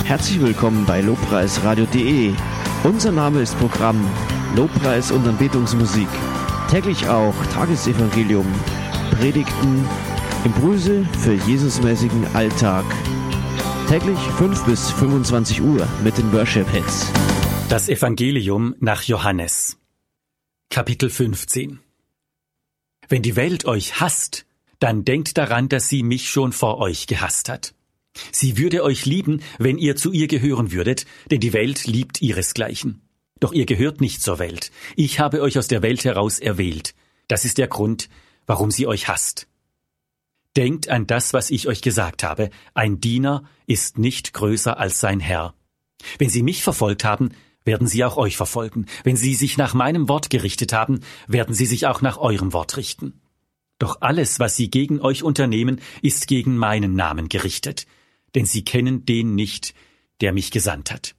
Herzlich willkommen bei lobpreisradio.de. Unser Name ist Programm Lobpreis und Anbetungsmusik. Täglich auch Tagesevangelium, Predigten, Impulse für Jesusmäßigen Alltag. Täglich 5 bis 25 Uhr mit den Worship-Hits. Das Evangelium nach Johannes. Kapitel 15. Wenn die Welt euch hasst, dann denkt daran, dass sie mich schon vor euch gehasst hat. Sie würde euch lieben, wenn ihr zu ihr gehören würdet, denn die Welt liebt ihresgleichen. Doch ihr gehört nicht zur Welt. Ich habe euch aus der Welt heraus erwählt. Das ist der Grund, warum sie euch hasst. Denkt an das, was ich euch gesagt habe. Ein Diener ist nicht größer als sein Herr. Wenn sie mich verfolgt haben, werden sie auch euch verfolgen. Wenn sie sich nach meinem Wort gerichtet haben, werden sie sich auch nach eurem Wort richten. Doch alles, was sie gegen euch unternehmen, ist gegen meinen Namen gerichtet. Denn sie kennen den nicht, der mich gesandt hat.